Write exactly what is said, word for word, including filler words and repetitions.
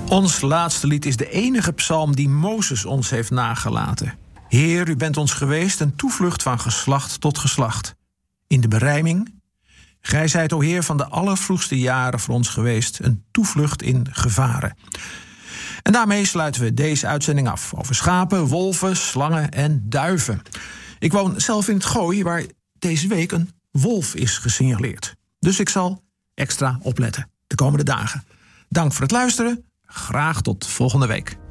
Ons laatste lied is de enige psalm die Mozes ons heeft nagelaten. Heer, u bent ons geweest een toevlucht van geslacht tot geslacht. In de berijming: gij zijt, o Heer, van de allervroegste jaren voor ons geweest een toevlucht in gevaren. En daarmee sluiten we deze uitzending af over schapen, wolven, slangen en duiven. Ik woon zelf in het Gooi, waar deze week een wolf is gesignaleerd. Dus ik zal extra opletten de komende dagen. Dank voor het luisteren. Graag tot volgende week.